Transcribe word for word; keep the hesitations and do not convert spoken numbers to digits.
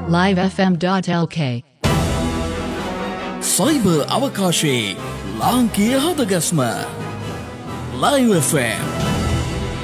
live f m dot l k cyber අවකාශයේ ලාංකීය හදගස්ම live F M